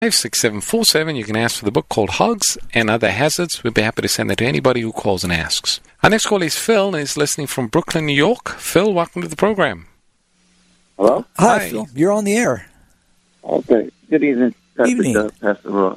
6747. You can ask for the book called Hugs and Other Hazards. We'll be happy to send it to anybody who calls and asks. Our next call is Phil, and he's listening from Brooklyn, New York. Phil, welcome to the program. Hello? Hi, Phil. You're on the air. Okay. Good evening, Pastor Ross.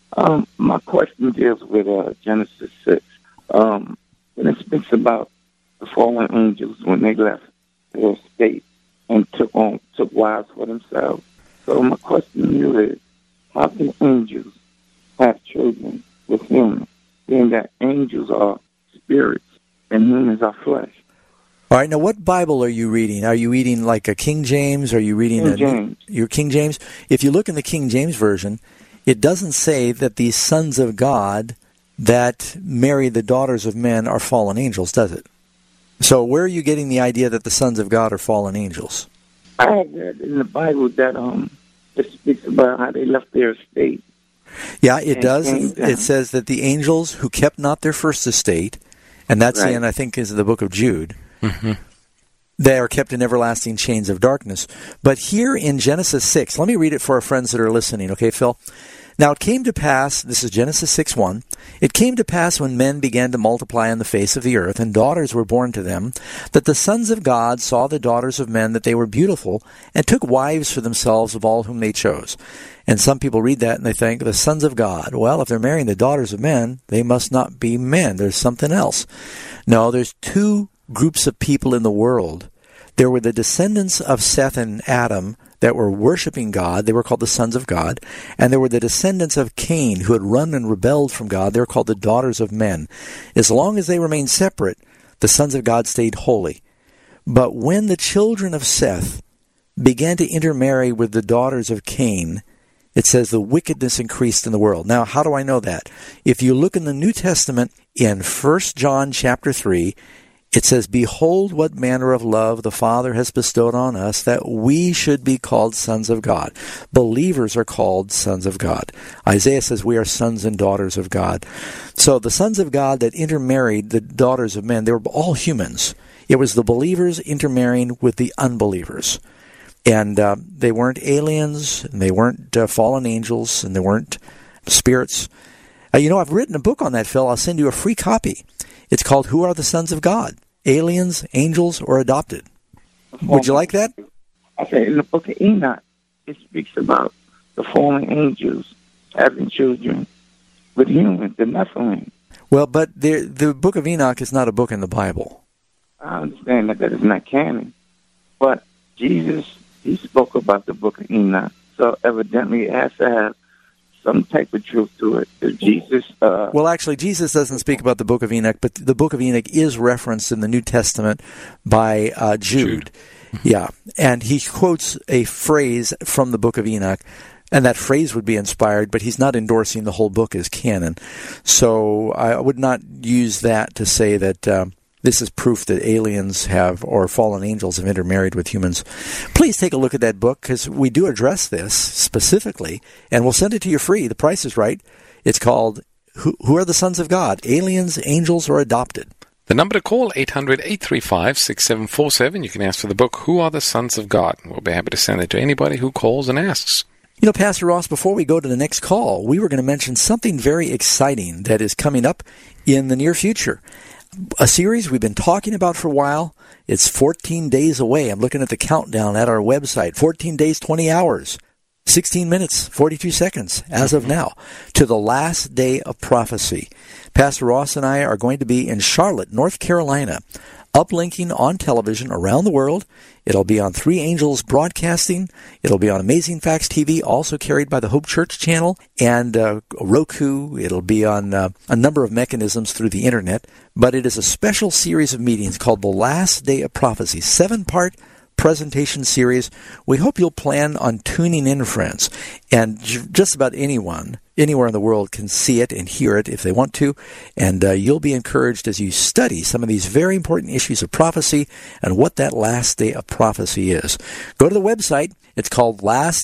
My question deals with Genesis 6. When it speaks about the fallen angels when they left their state and took wives for themselves. So my question to you is, how can angels have children with humans, being that angels are spirits and humans are flesh? All right, now what Bible are you reading? Are you reading like a King James? Are you reading your King James? If you look in the King James Version, it doesn't say that these sons of God that marry the daughters of men are fallen angels, does it? So where are you getting the idea that the sons of God are fallen angels? I have read in the Bible that it speaks about how they left their estate. Yeah, it does. It says that the angels who kept not their first estate, and that's the end, I think, is the book of Jude, they are kept in everlasting chains of darkness. But here in Genesis 6, let me read it for our friends that are listening, okay, Phil? Now it came to pass, this is Genesis 6:1, it came to pass when men began to multiply on the face of the earth, and daughters were born to them, that the sons of God saw the daughters of men that they were beautiful, and took wives for themselves of all whom they chose. And some people read that and they think, the sons of God. Well, if they're marrying the daughters of men, they must not be men. There's something else. No, there's two groups of people in the world. There were the descendants of Seth and Adam that were worshiping God. They were called the sons of God. And there were the descendants of Cain who had run and rebelled from God. They were called the daughters of men. As long as they remained separate, the sons of God stayed holy. But when the children of Seth began to intermarry with the daughters of Cain, it says the wickedness increased in the world. Now, how do I know that? If you look in the New Testament in 1 John chapter 3, it says, behold what manner of love the Father has bestowed on us, that we should be called sons of God. Believers are called sons of God. Isaiah says we are sons and daughters of God. So the sons of God that intermarried the daughters of men, they were all humans. It was the believers intermarrying with the unbelievers. And they weren't aliens, and they weren't fallen angels, and they weren't spirits. I've written a book on that, Phil. I'll send you a free copy. It's called Who Are the Sons of God? Aliens, Angels, or Adopted? Would you like that? Okay, in the book of Enoch, it speaks about the fallen angels having children with humans, the Nephilim. Well, but the book of Enoch is not a book in the Bible. I understand that is not canon. But Jesus, he spoke about the book of Enoch. So evidently it has to have some type of truth to it. Jesus. Well, actually, Jesus doesn't speak about the book of Enoch, but the book of Enoch is referenced in the New Testament by Jude. Yeah, and he quotes a phrase from the book of Enoch, and that phrase would be inspired, but he's not endorsing the whole book as canon. So I would not use that to say that this is proof that aliens or fallen angels have intermarried with humans. Please take a look at that book, because we do address this specifically, and we'll send it to you free. The price is right. It's called Who Are the Sons of God? Aliens, Angels, or Adopted? The number to call, 800-835-6747. You can ask for the book, Who Are the Sons of God? We'll be happy to send it to anybody who calls and asks. Pastor Ross, before we go to the next call, we were going to mention something very exciting that is coming up in the near future. A series we've been talking about for a while. It's 14 days away. I'm looking at the countdown at our website. 14 days, 20 hours, 16 minutes, 42 seconds as of now, to the last day of prophecy. Pastor Ross and I are going to be in Charlotte, North Carolina, uplinking on television around the world. It'll be on 3 Angels Broadcasting. It'll be on Amazing Facts TV, also carried by the Hope Church channel, and Roku. It'll be on a number of mechanisms through the Internet. But it is a special series of meetings called The Last Day of Prophecy, 7-part presentation series. We hope you'll plan on tuning in, friends. And just about anyone, anywhere in the world, can see it and hear it if they want to. And you'll be encouraged as you study some of these very important issues of prophecy and what that last day of prophecy is. Go to the website. It's called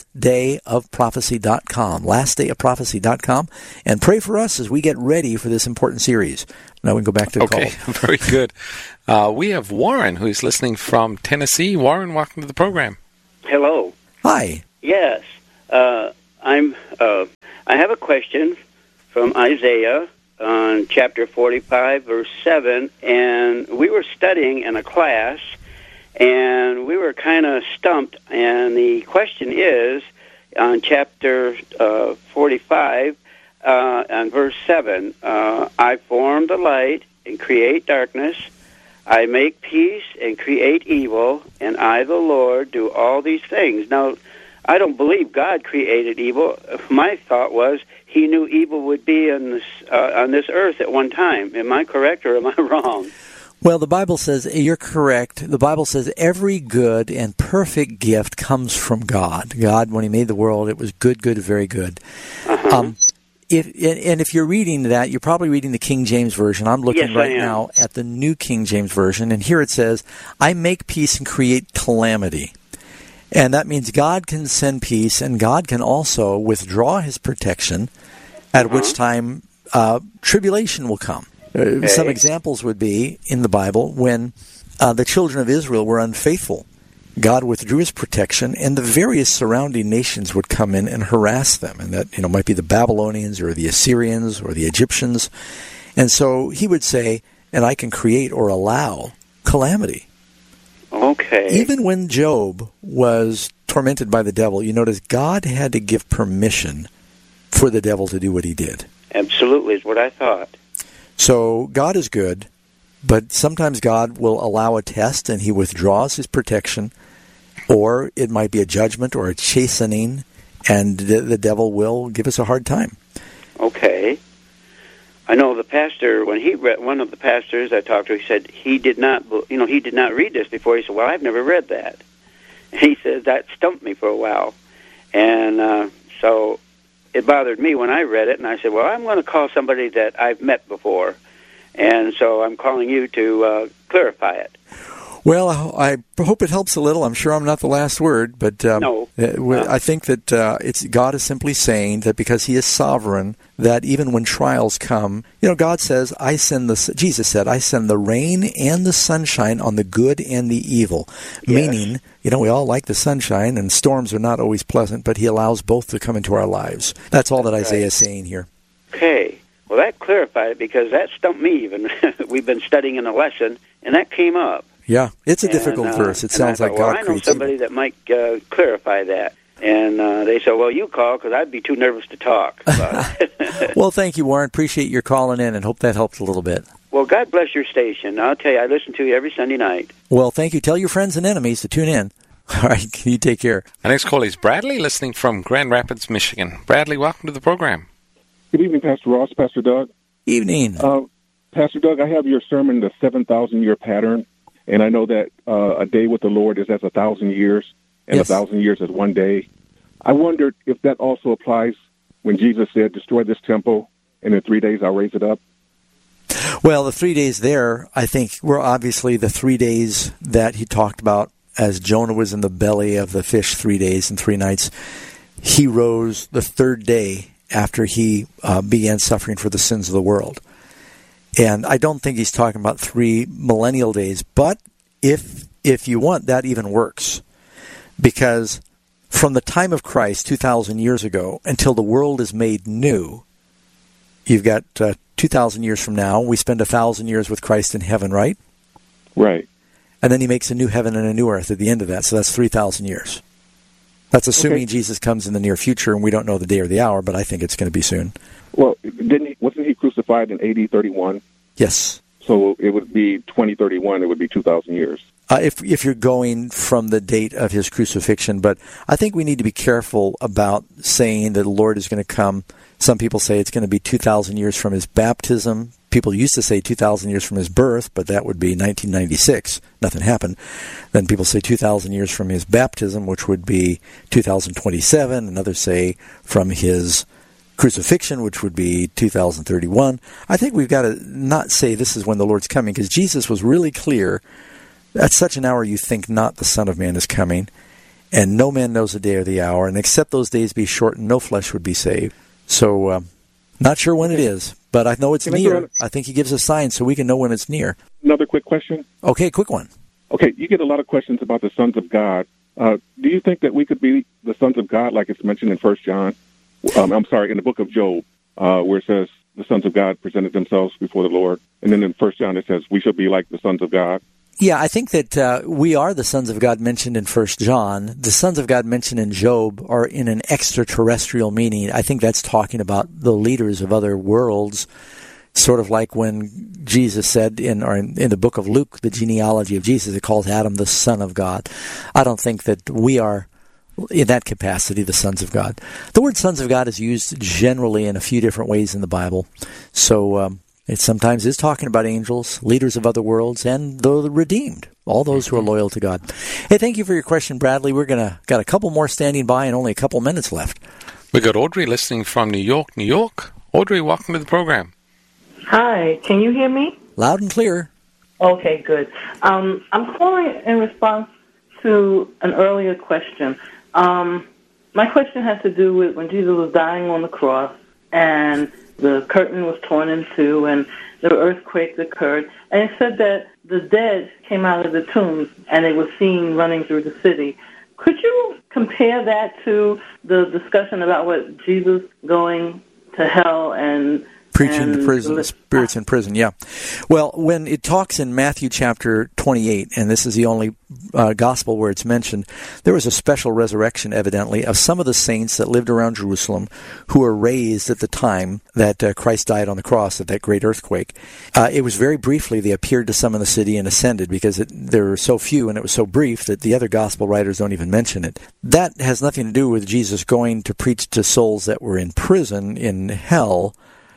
lastdayofprophecy.com, lastdayofprophecy.com, and pray for us as we get ready for this important series. Now we can go back to the call. Okay, very good. We have Warren, who's listening from Tennessee. Warren, welcome to the program. Hello. Hi. Yes. I have a question from Isaiah on chapter 45, verse 7, and we were studying in a class, and we were kind of stumped, and the question is, on chapter 45, on verse 7, I form the light and create darkness, I make peace and create evil, and I, the Lord, do all these things. Now, I don't believe God created evil. My thought was he knew evil would be on this earth at one time. Am I correct or am I wrong? Well, the Bible says, you're correct. The Bible says every good and perfect gift comes from God. God, when he made the world, it was good, very good. Uh-huh. If you're reading that, you're probably reading the King James Version. I'm looking right now at the New King James Version, and here it says, I make peace and create calamity. And that means God can send peace, and God can also withdraw his protection, at which time tribulation will come. Okay. Some examples would be in the Bible when the children of Israel were unfaithful. God withdrew his protection, and the various surrounding nations would come in and harass them. And that, might be the Babylonians or the Assyrians or the Egyptians. And so he would say, and I can create or allow calamity. Okay. Even when Job was tormented by the devil, you notice God had to give permission for the devil to do what he did. Absolutely, is what I thought. So God is good, but sometimes God will allow a test and he withdraws his protection, or it might be a judgment or a chastening, and the devil will give us a hard time. Okay. I know the pastor, when he read, one of the pastors I talked to, he said he did not read this before. He said, well, I've never read that. And he said, that stumped me for a while. And so it bothered me when I read it, and I said, well, I'm going to call somebody that I've met before. And so I'm calling you to clarify it. Well, I hope it helps a little. I'm sure I'm not the last word, but No. I think that God is simply saying that because he is sovereign, that even when trials come, God says, Jesus said, I send the rain and the sunshine on the good and the evil. Yes. Meaning, we all like the sunshine, and storms are not always pleasant, but he allows both to come into our lives. That's all that Isaiah is saying here. Okay. Well, that clarified it, because that stumped me even. We've been studying in a lesson, and that came up. Yeah, it's a difficult verse. It sounds like God creates. I know somebody that might clarify that. And they said, well, you call, because I'd be too nervous to talk about it. Well, thank you, Warren. Appreciate your calling in, and hope that helped a little bit. Well, God bless your station. I'll tell you, I listen to you every Sunday night. Well, thank you. Tell your friends and enemies to tune in. All right, you take care. Our next call is Bradley, listening from Grand Rapids, Michigan. Bradley, welcome to the program. Good evening, Pastor Ross, Pastor Doug. Evening. Pastor Doug, I have your sermon, The 7,000-Year Pattern, and I know that a day with the Lord is as 1,000 years, and 1,000 years is one day. I wondered if that also applies when Jesus said, destroy this temple, and in 3 days I'll raise it up. Well, the 3 days there, I think, were obviously the 3 days that he talked about as Jonah was in the belly of the fish 3 days and 3 nights. He rose the third day after he began suffering for the sins of the world. And I don't think he's talking about 3 millennial days, but if you want, that even works. Because from the time of Christ, 2,000 years ago, until the world is made new, you've got 2,000 years from now, we spend 1,000 years with Christ in heaven, right? Right. And then he makes a new heaven and a new earth at the end of that, so that's 3,000 years. That's assuming Jesus comes in the near future, and we don't know the day or the hour, but I think it's going to be soon. Well, wasn't he crucified in AD 31? Yes. So it would be 2031, it would be 2,000 years. If you're going from the date of his crucifixion, but I think we need to be careful about saying that the Lord is going to come. Some people say it's going to be 2,000 years from his baptism. People used to say 2,000 years from his birth, but that would be 1996. Nothing happened. Then people say 2,000 years from his baptism, which would be 2027. And others say from his crucifixion, which would be 2031. I think we've got to not say this is when the Lord's coming, because Jesus was really clear. At such an hour you think not the Son of Man is coming, and no man knows the day or the hour, and except those days be shortened, no flesh would be saved. So, not sure when it is, but I know it's near. I think he gives us signs so we can know when it's near. Another quick question? Okay, quick one. Okay, you get a lot of questions about the sons of God. Do you think that we could be the sons of God like it's mentioned in 1 John? I'm sorry, in the book of Job, where it says the sons of God presented themselves before the Lord. And then in 1 John it says we shall be like the sons of God. Yeah, I think that we are the sons of God mentioned in 1 John. The sons of God mentioned in Job are in an extraterrestrial meaning. I think that's talking about the leaders of other worlds, sort of like when Jesus said in the book of Luke, the genealogy of Jesus, it calls Adam the son of God. I don't think that we are, in that capacity, the sons of God. The word sons of God is used generally in a few different ways in the Bible. So it sometimes is talking about angels, leaders of other worlds, and the redeemed, all those who are loyal to God. Hey, thank you for your question, Bradley. We're got a couple more standing by and only a couple minutes left. We got Audrey listening from New York, New York. Audrey, welcome to the program. Hi, can you hear me? Loud and clear. Okay, good. I'm calling in response to an earlier question. My question has to do with when Jesus was dying on the cross and the curtain was torn in two and the earthquake occurred. And it said that the dead came out of the tombs and they were seen running through the city. Could you compare that to the discussion about what Jesus going to hell and preaching to prison, spirits in prison, yeah. Well, when it talks in Matthew chapter 28, and this is the only gospel where it's mentioned, there was a special resurrection, evidently, of some of the saints that lived around Jerusalem who were raised at the time that Christ died on the cross at that great earthquake. It was very briefly they appeared to some in the city and ascended because there were so few and it was so brief that the other gospel writers don't even mention it. That has nothing to do with Jesus going to preach to souls that were in prison in hell.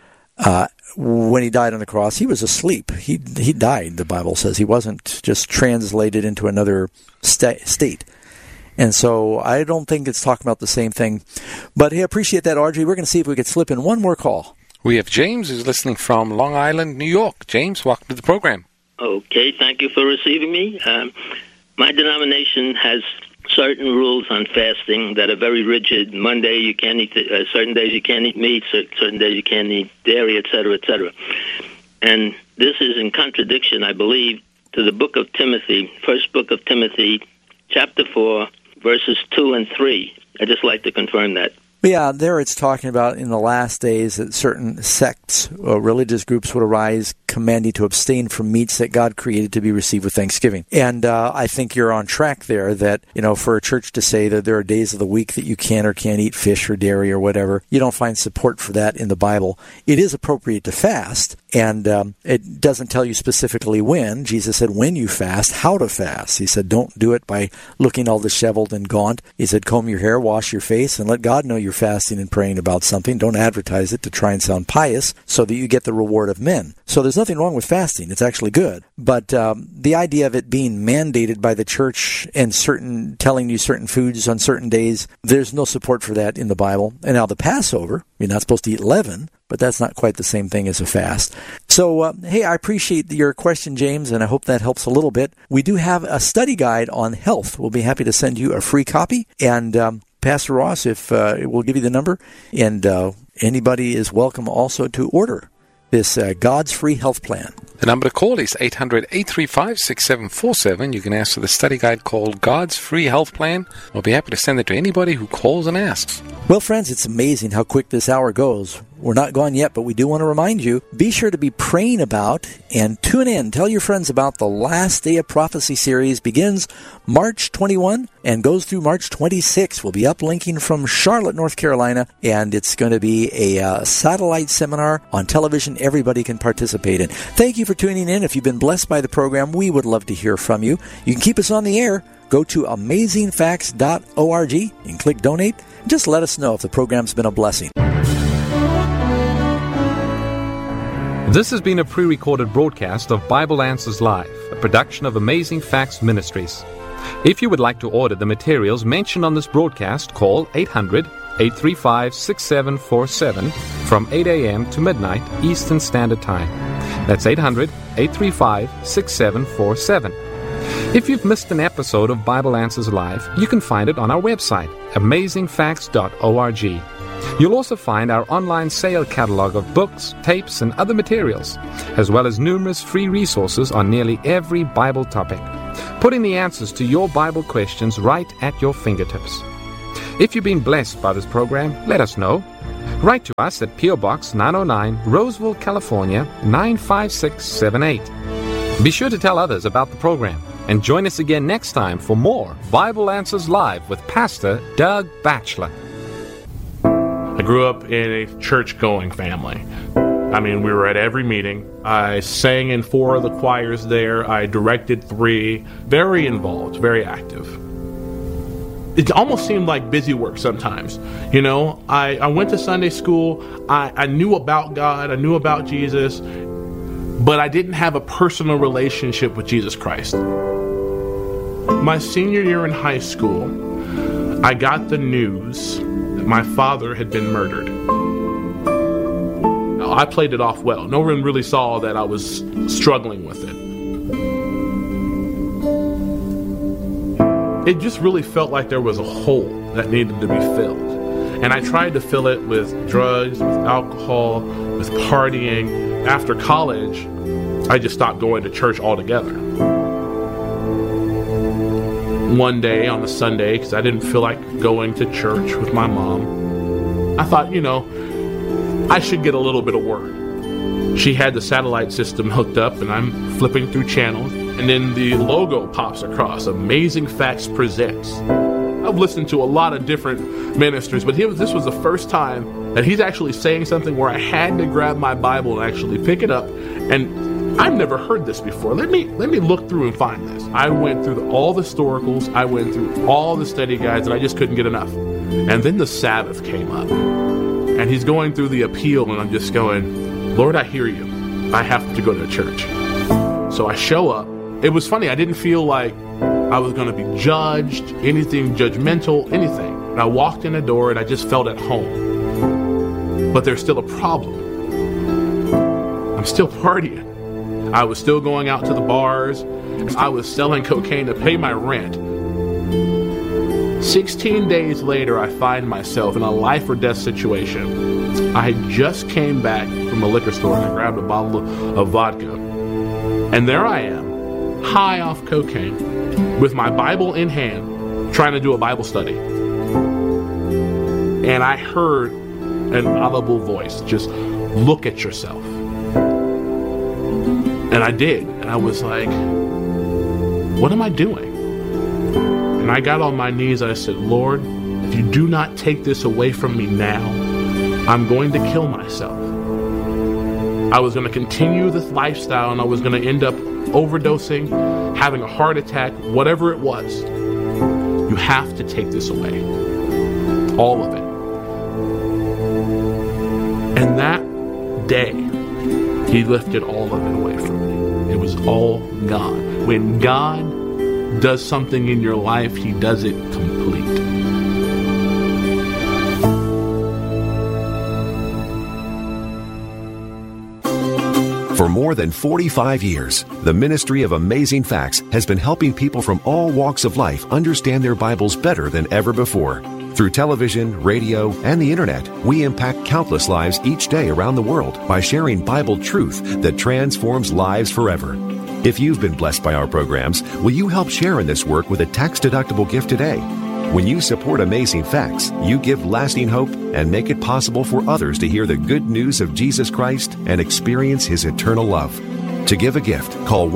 When he died on the cross, he was asleep. He died, the Bible says. He wasn't just translated into another state. And so I don't think it's talking about the same thing. But hey, I appreciate that, Audrey. We're going to see if we could slip in one more call. We have James who's listening from Long Island, New York. James, welcome to the program. Okay, thank you for receiving me. My denomination has certain rules on fasting that are very rigid. Monday you can't eat, certain days you can't eat meat, certain days you can't eat dairy, etc., etc. And this is in contradiction, I believe, to the book of Timothy, first book of Timothy, chapter 4, verses 2 and 3. I'd just like to confirm that. Yeah, there it's talking about in the last days that certain sects or religious groups would arise commanding to abstain from meats that God created to be received with thanksgiving. And I think you're on track there that, for a church to say that there are days of the week that you can or can't eat fish or dairy or whatever, you don't find support for that in the Bible. It is appropriate to fast, and it doesn't tell you specifically when. Jesus said when you fast, how to fast. He said don't do it by looking all disheveled and gaunt. He said comb your hair, wash your face, and let God know you're fasting and praying about something. Don't advertise it to try and sound pious so that you get the reward of men. So there's nothing wrong with fasting. It's actually good. But the idea of it being mandated by the church and telling you certain foods on certain days, there's no support for that in the Bible. And now the Passover, you're not supposed to eat leaven, but that's not quite the same thing as a fast. So, hey, I appreciate your question, James, and I hope that helps a little bit. We do have a study guide on health. We'll be happy to send you a free copy. And Pastor Ross, if we'll give you the number, and anybody is welcome also to order this God's Free Health Plan. The number to call is 800-835-6747. You can ask for the study guide called God's Free Health Plan. We'll be happy to send it to anybody who calls and asks. Well, friends, it's amazing how quick this hour goes. We're not gone yet, but we do want to remind you, be sure to be praying about and tune in. Tell your friends about the Last Day of Prophecy series. Begins March 21 and goes through March 26. We'll be uplinking from Charlotte, North Carolina, and it's going to be a satellite seminar on television everybody can participate in. Thank you for tuning in. If you've been blessed by the program, we would love to hear from you. You can keep us on the air. Go to amazingfacts.org and click donate. Just let us know if the program's been a blessing. This has been a pre-recorded broadcast of Bible Answers Live, a production of Amazing Facts Ministries. If you would like to order the materials mentioned on this broadcast, call 800-835-6747 from 8 a.m. to midnight Eastern Standard Time. That's 800-835-6747. If you've missed an episode of Bible Answers Live, you can find it on our website, amazingfacts.org. You'll also find our online sale catalog of books, tapes, and other materials, as well as numerous free resources on nearly every Bible topic, putting the answers to your Bible questions right at your fingertips. If you've been blessed by this program, let us know. Write to us at P.O. Box 909, Roseville, California, 95678. Be sure to tell others about the program, and join us again next time for more Bible Answers Live with Pastor Doug Batchelor. I grew up in a church-going family. I mean, we were at every meeting. I sang in 4 of the choirs there. I directed 3. Very involved, very active. It almost seemed like busy work sometimes. You know, I went to Sunday school. I knew about God. I knew about Jesus. But I didn't have a personal relationship with Jesus Christ. My senior year in high school, I got the news that my father had been murdered. Now, I played it off well. No one really saw that I was struggling with it. It just really felt like there was a hole that needed to be filled. And I tried to fill it with drugs, with alcohol, with partying. After college, I just stopped going to church altogether. One day on a Sunday, because I didn't feel like going to church with my mom, I thought, you know, I should get a little bit of word. She had the satellite system hooked up, and I'm flipping through channels, and then the logo pops across, Amazing Facts Presents. I've listened to a lot of different ministers, but this was the first time that he's actually saying something where I had to grab my Bible and actually pick it up, and I've never heard this before. Let me look through and find this. I went through all the historicals, I went through all the study guides, and I just couldn't get enough. And then the Sabbath came up, and he's going through the appeal, and I'm just going, Lord, I hear you. I have to go to church. So I show up. It was funny. I didn't feel like I was going to be judged, anything judgmental, anything. And I walked in the door and I just felt at home. But there's still a problem. I'm still partying. I was still going out to the bars. I was selling cocaine to pay my rent. 16 days later, I find myself in a life or death situation. I just came back from a liquor store and I grabbed a bottle of vodka. And there I am, high off cocaine, with my Bible in hand, trying to do a Bible study. And I heard an audible voice, just look at yourself. And I did. And I was like, what am I doing? And I got on my knees and I said, Lord, if you do not take this away from me now, I'm going to kill myself. I was going to continue this lifestyle and I was going to end up overdosing, having a heart attack, whatever it was. You have to take this away. All of it. And that day, he lifted all of it away from me. It was all gone. When God does something in your life, he does it complete. For more than 45 years, the Ministry of Amazing Facts has been helping people from all walks of life understand their Bibles better than ever before. Through television, radio, and the internet, we impact countless lives each day around the world by sharing Bible truth that transforms lives forever. If you've been blessed by our programs, will you help share in this work with a tax-deductible gift today? When you support Amazing Facts, you give lasting hope and make it possible for others to hear the good news of Jesus Christ and experience His eternal love. To give a gift, call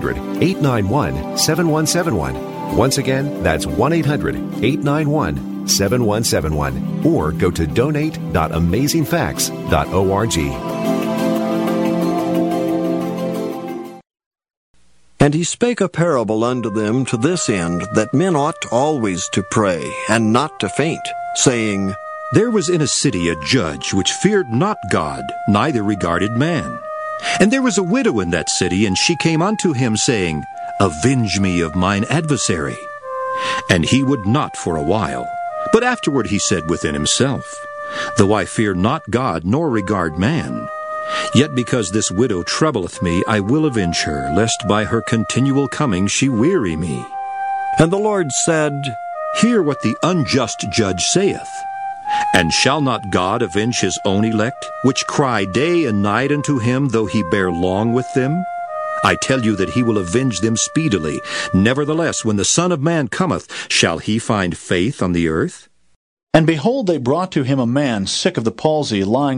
1-800-891-7171. Once again, that's 1-800-891-7171. Or go to donate.amazingfacts.org. And he spake a parable unto them to this end, that men ought always to pray, and not to faint, saying, There was in a city a judge which feared not God, neither regarded man. And there was a widow in that city, and she came unto him, saying, Avenge me of mine adversary. And he would not for a while. But afterward he said within himself, Though I fear not God, nor regard man, yet because this widow troubleth me, I will avenge her, lest by her continual coming she weary me. And the Lord said, Hear what the unjust judge saith. And shall not God avenge his own elect, which cry day and night unto him, though he bear long with them? I tell you that he will avenge them speedily. Nevertheless, when the Son of Man cometh, shall he find faith on the earth? And behold, they brought to him a man sick of the palsy, lying